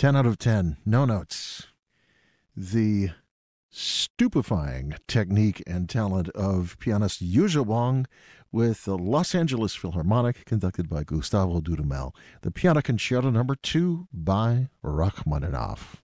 10 out of 10. No notes. The stupefying technique and talent of pianist Yuzha Wang with the Los Angeles Philharmonic, conducted by Gustavo Dudamel. The Piano Concerto No. 2 by Rachmaninoff.